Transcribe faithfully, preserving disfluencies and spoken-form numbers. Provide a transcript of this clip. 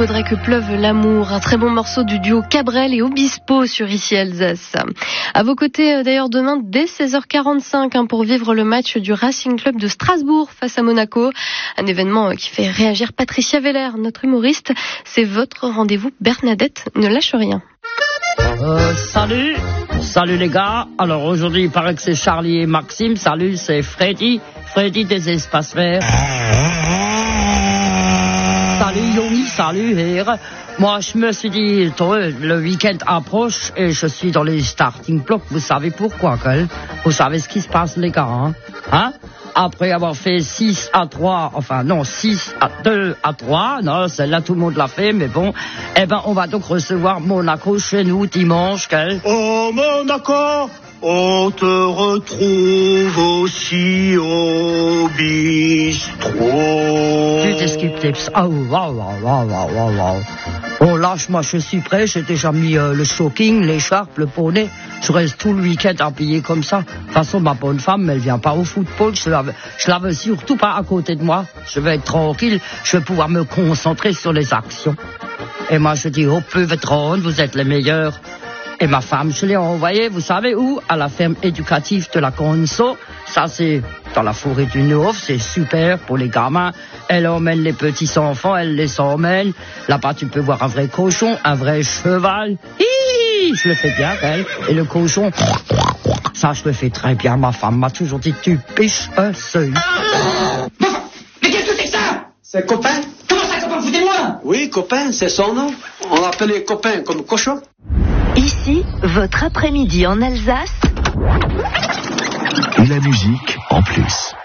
faudrait que pleuve l'amour. Un très bon morceau du duo Cabrel et Obispo sur Ici Alsace. À vos côtés d'ailleurs demain dès seize heures quarante-cinq hein, pour vivre le match du Racing Club de Strasbourg face à Monaco. Un événement qui fait réagir Patricia Veller, notre humoriste. C'est votre rendez-vous Bernadette, ne lâche rien. Euh, salut, salut les gars. Alors aujourd'hui il paraît que c'est Charlie et Maxime. Salut, c'est Freddy, Freddy des espaces verts. Salut Yomi, salut Hère. Moi je me suis dit, le week-end approche et je suis dans les starting blocks. Vous savez pourquoi, quel? Vous savez ce qui se passe les gars, hein, hein? Après avoir fait six à trois, enfin non, six à deux à trois, non, celle-là tout le monde l'a fait, mais bon, eh ben on va donc recevoir Monaco chez nous dimanche, quel? Oh Monaco, on te retrouve aussi au bistrot. Tu t'esquipes tips. Ah oh, waouh, waouh, waouh, waouh, waouh. Bon, lâche, moi je suis prêt, j'ai déjà mis euh, le stocking, l'écharpe, le poney. Je reste tout le week-end habillé comme ça. De toute façon, ma bonne femme, elle vient pas au football. Je la, je la veux surtout pas à côté de moi. Je vais être tranquille. Je vais pouvoir me concentrer sur les actions. Et moi, je dis, oh, Peuvetron, vous êtes les meilleurs. Et ma femme, je l'ai envoyée, vous savez où? À la ferme éducative de la Conso. Ça, c'est dans la forêt du Nord. C'est super pour les gamins. Elle emmène les petits enfants, elle les emmène. Là-bas, tu peux voir un vrai cochon, un vrai cheval. Hi, je le fais bien, elle. Et le cochon, ça, je le fais très bien. Ma femme m'a toujours dit, tu piches un seuil. Mais qu'est-ce que c'est que ça? C'est copain? Comment ça, copain? Foutez-moi! Oui, copain, c'est son nom. On l'appelle les copains comme cochon. Ici, votre après-midi en Alsace. Et la musique en plus.